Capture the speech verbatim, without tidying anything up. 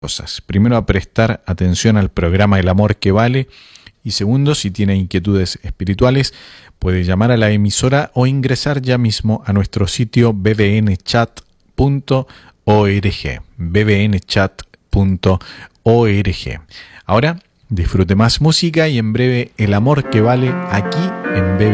cosas. Primero, a prestar atención al programa El Amor que Vale. Y segundo, si tiene inquietudes espirituales, puede llamar a la emisora o ingresar ya mismo a nuestro sitio b b n chat punto org. b b n chat punto org. Ahora, disfrute más música y en breve El Amor que Vale aquí en B B